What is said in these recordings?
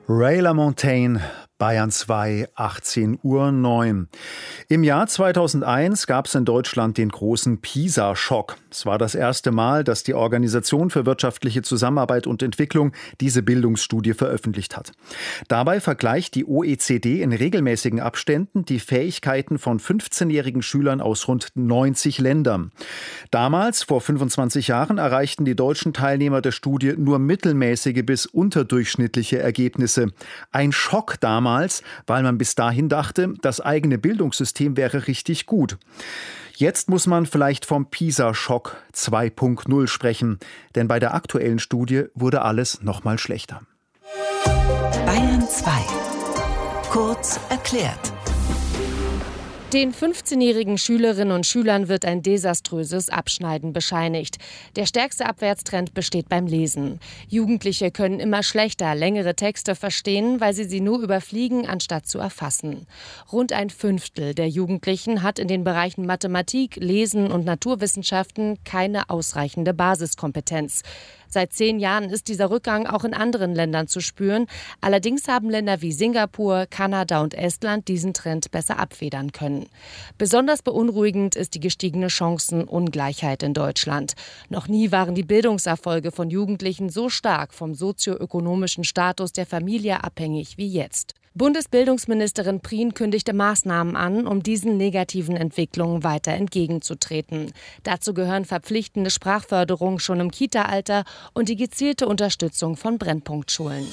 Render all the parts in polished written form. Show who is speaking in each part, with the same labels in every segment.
Speaker 1: Ray LaMontagne, Bayern 2, 18:09 Uhr. Im Jahr 2001 gab es in Deutschland den großen PISA-Schock. Es war das erste Mal, dass die Organisation für wirtschaftliche Zusammenarbeit und Entwicklung diese Bildungsstudie veröffentlicht hat. Dabei vergleicht die OECD in regelmäßigen Abständen die Fähigkeiten von 15-jährigen Schülern aus rund 90 Ländern. Damals, vor 25 Jahren, erreichten die deutschen Teilnehmer der Studie nur mittelmäßige bis unterdurchschnittliche Ergebnisse. Ein Schock damals, weil man bis dahin dachte, das eigene Bildungssystem wäre richtig gut. Jetzt muss man vielleicht vom PISA-Schock 2.0 sprechen, denn bei der aktuellen Studie wurde alles noch mal schlechter.
Speaker 2: Bayern 2. Kurz erklärt.
Speaker 3: Den 15-jährigen Schülerinnen und Schülern wird ein desaströses Abschneiden bescheinigt. Der stärkste Abwärtstrend besteht beim Lesen. Jugendliche können immer schlechter längere Texte verstehen, weil sie nur überfliegen, anstatt zu erfassen. Rund ein Fünftel der Jugendlichen hat in den Bereichen Mathematik, Lesen und Naturwissenschaften keine ausreichende Basiskompetenz. Seit 10 Jahren ist dieser Rückgang auch in anderen Ländern zu spüren. Allerdings haben Länder wie Singapur, Kanada und Estland diesen Trend besser abfedern können. Besonders beunruhigend ist die gestiegene Chancenungleichheit in Deutschland. Noch nie waren die Bildungserfolge von Jugendlichen so stark vom sozioökonomischen Status der Familie abhängig wie jetzt. Bundesbildungsministerin Prien kündigte Maßnahmen an, um diesen negativen Entwicklungen weiter entgegenzutreten. Dazu gehören verpflichtende Sprachförderung schon im Kita-Alter und die gezielte Unterstützung von Brennpunktschulen.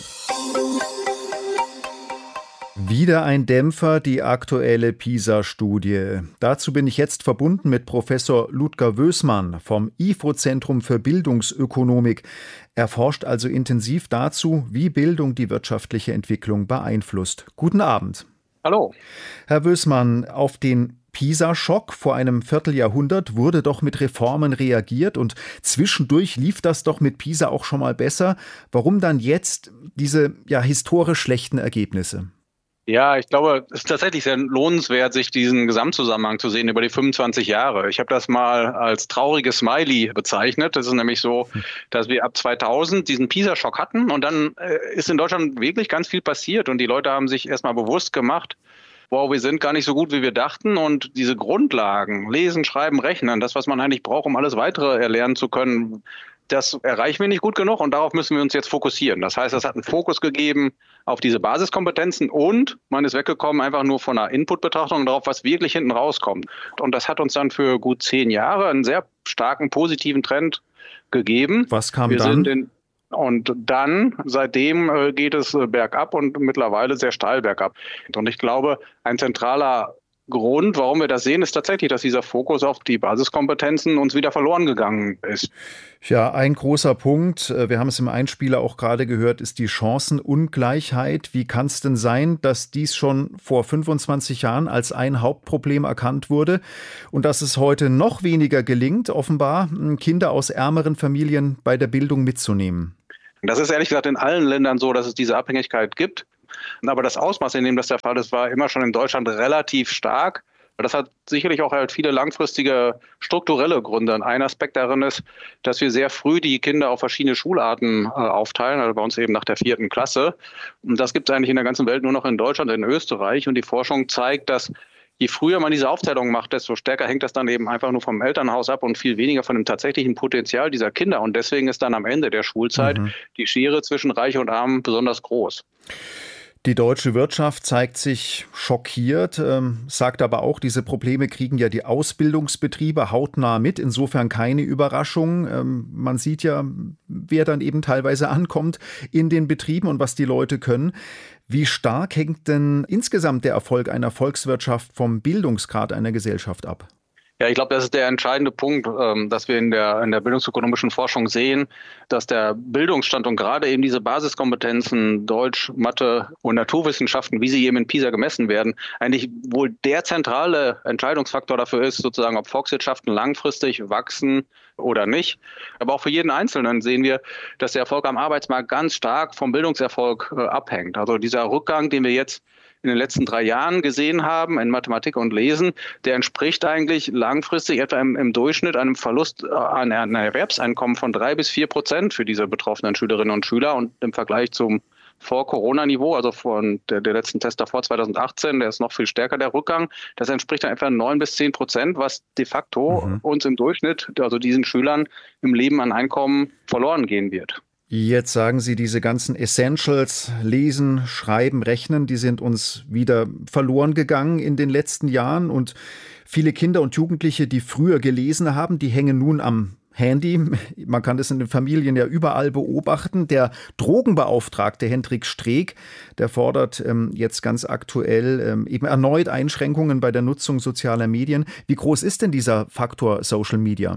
Speaker 1: Wieder ein Dämpfer, die aktuelle PISA-Studie. Dazu bin ich jetzt verbunden mit Professor Ludger Wößmann vom IFO-Zentrum für Bildungsökonomik. Er forscht also intensiv dazu, wie Bildung die wirtschaftliche Entwicklung beeinflusst. Guten Abend.
Speaker 4: Hallo.
Speaker 1: Herr Wößmann, auf den PISA-Schock vor einem Vierteljahrhundert wurde doch mit Reformen reagiert und zwischendurch lief das doch mit PISA auch schon mal besser. Warum dann jetzt diese historisch schlechten Ergebnisse?
Speaker 4: Ja, ich glaube, es ist tatsächlich sehr lohnenswert, sich diesen Gesamtzusammenhang zu sehen über die 25 Jahre. Ich habe das mal als trauriges Smiley bezeichnet. Das ist nämlich so, dass wir ab 2000 diesen PISA-Schock hatten und dann ist in Deutschland wirklich ganz viel passiert und die Leute haben sich erstmal bewusst gemacht, wow, wir sind gar nicht so gut, wie wir dachten und diese Grundlagen, Lesen, Schreiben, Rechnen, das, was man eigentlich braucht, um alles Weitere erlernen zu können, das erreichen wir nicht gut genug und darauf müssen wir uns jetzt fokussieren. Das heißt, es hat einen Fokus gegeben auf diese Basiskompetenzen und man ist weggekommen einfach nur von einer Input-Betrachtung darauf, was wirklich hinten rauskommt. Und das hat uns dann für gut 10 Jahre einen sehr starken positiven Trend gegeben.
Speaker 1: Was kam dann?
Speaker 4: Und dann, seitdem geht es bergab und mittlerweile sehr steil bergab. Und ich glaube, ein zentraler Grund, warum wir das sehen, ist tatsächlich, dass dieser Fokus auf die Basiskompetenzen uns wieder verloren gegangen ist.
Speaker 1: Ja, ein großer Punkt, wir haben es im Einspieler auch gerade gehört, ist die Chancenungleichheit. Wie kann es denn sein, dass dies schon vor 25 Jahren als ein Hauptproblem erkannt wurde und dass es heute noch weniger gelingt, offenbar Kinder aus ärmeren Familien bei der Bildung mitzunehmen?
Speaker 4: Das ist ehrlich gesagt in allen Ländern so, dass es diese Abhängigkeit gibt. Aber das Ausmaß, in dem das der Fall ist, war immer schon in Deutschland relativ stark. Das hat sicherlich auch halt viele langfristige strukturelle Gründe. Und ein Aspekt darin ist, dass wir sehr früh die Kinder auf verschiedene Schularten aufteilen, also bei uns eben nach der 4. Klasse. Und das gibt es eigentlich in der ganzen Welt nur noch in Deutschland, in Österreich. Und die Forschung zeigt, dass je früher man diese Aufteilung macht, desto stärker hängt das dann eben einfach nur vom Elternhaus ab und viel weniger von dem tatsächlichen Potenzial dieser Kinder. Und deswegen ist dann am Ende der Schulzeit die Schere zwischen Reich und Arm besonders groß.
Speaker 1: Die deutsche Wirtschaft zeigt sich schockiert, sagt aber auch, diese Probleme kriegen ja die Ausbildungsbetriebe hautnah mit. Insofern keine Überraschung. Man sieht ja, wer dann eben teilweise ankommt in den Betrieben und was die Leute können. Wie stark hängt denn insgesamt der Erfolg einer Volkswirtschaft vom Bildungsgrad einer Gesellschaft ab?
Speaker 4: Ja, ich glaube, das ist der entscheidende Punkt, dass wir in der bildungsökonomischen Forschung sehen, dass der Bildungsstand und gerade eben diese Basiskompetenzen Deutsch, Mathe und Naturwissenschaften, wie sie eben in PISA gemessen werden, eigentlich wohl der zentrale Entscheidungsfaktor dafür ist, sozusagen, ob Volkswirtschaften langfristig wachsen oder nicht. Aber auch für jeden Einzelnen sehen wir, dass der Erfolg am Arbeitsmarkt ganz stark vom Bildungserfolg abhängt. Also dieser Rückgang, den wir jetzt in den letzten 3 Jahren gesehen haben in Mathematik und Lesen, der entspricht eigentlich langfristig etwa im Durchschnitt einem Verlust an einem Erwerbseinkommen von 3-4% für diese betroffenen Schülerinnen und Schüler. Und im Vergleich zum vor Corona-Niveau, also von der letzten Test davor 2018, der ist noch viel stärker, der Rückgang. Das entspricht dann etwa 9-10%, was de facto uns im Durchschnitt, also diesen Schülern im Leben an Einkommen verloren gehen wird.
Speaker 1: Jetzt sagen Sie, diese ganzen Essentials, Lesen, Schreiben, Rechnen, die sind uns wieder verloren gegangen in den letzten Jahren. Und viele Kinder und Jugendliche, die früher gelesen haben, die hängen nun am Handy. Man kann das in den Familien ja überall beobachten. Der Drogenbeauftragte Hendrik Streeck, der fordert jetzt ganz aktuell eben erneut Einschränkungen bei der Nutzung sozialer Medien. Wie groß ist denn dieser Faktor Social Media?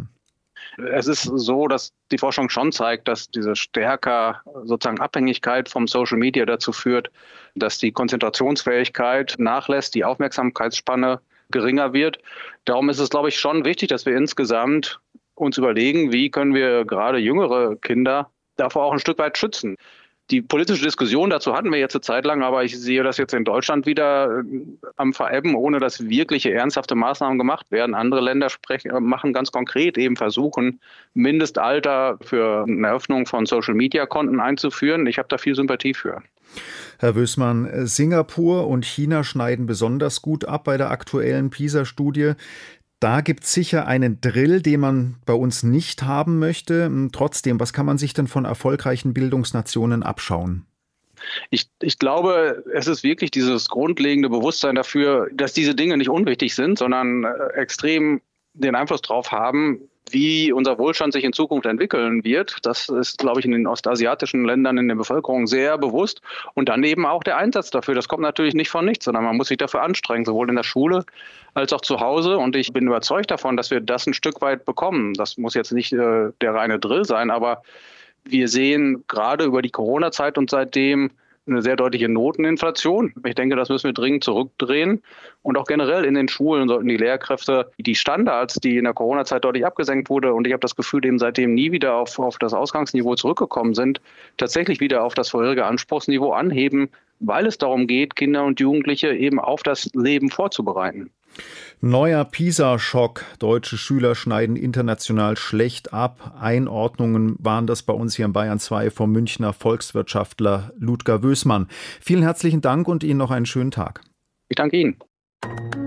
Speaker 4: Es ist so, dass die Forschung schon zeigt, dass diese stärker sozusagen Abhängigkeit vom Social Media dazu führt, dass die Konzentrationsfähigkeit nachlässt, die Aufmerksamkeitsspanne geringer wird. Darum ist es, glaube ich, schon wichtig, dass wir insgesamt uns überlegen, wie können wir gerade jüngere Kinder davor auch ein Stück weit schützen. Die politische Diskussion dazu hatten wir jetzt eine Zeit lang, aber ich sehe das jetzt in Deutschland wieder am Verebben, ohne dass wirkliche ernsthafte Maßnahmen gemacht werden. Andere Länder machen ganz konkret eben versuchen, Mindestalter für eine Eröffnung von Social-Media-Konten einzuführen. Ich habe da viel Sympathie für.
Speaker 1: Herr Wößmann, Singapur und China schneiden besonders gut ab bei der aktuellen PISA-Studie. Da gibt es sicher einen Drill, den man bei uns nicht haben möchte. Trotzdem, was kann man sich denn von erfolgreichen Bildungsnationen abschauen?
Speaker 4: Ich glaube, es ist wirklich dieses grundlegende Bewusstsein dafür, dass diese Dinge nicht unwichtig sind, sondern extrem den Einfluss darauf haben, wie unser Wohlstand sich in Zukunft entwickeln wird. Das ist, glaube ich, in den ostasiatischen Ländern in der Bevölkerung sehr bewusst. Und dann eben auch der Einsatz dafür. Das kommt natürlich nicht von nichts, sondern man muss sich dafür anstrengen, sowohl in der Schule als auch zu Hause. Und ich bin überzeugt davon, dass wir das ein Stück weit bekommen. Das muss jetzt nicht der reine Drill sein, aber wir sehen gerade über die Corona-Zeit und seitdem eine sehr deutliche Noteninflation. Ich denke, das müssen wir dringend zurückdrehen. Und auch generell in den Schulen sollten die Lehrkräfte die Standards, die in der Corona-Zeit deutlich abgesenkt wurde, und ich habe das Gefühl, eben seitdem nie wieder auf das Ausgangsniveau zurückgekommen sind, tatsächlich wieder auf das vorherige Anspruchsniveau anheben, weil es darum geht, Kinder und Jugendliche eben auf das Leben vorzubereiten.
Speaker 1: Neuer PISA-Schock. Deutsche Schüler schneiden international schlecht ab. Einordnungen waren das bei uns hier in Bayern 2 vom Münchner Volkswirtschaftler Ludger Wößmann. Vielen herzlichen Dank und Ihnen noch einen schönen Tag.
Speaker 4: Ich danke Ihnen.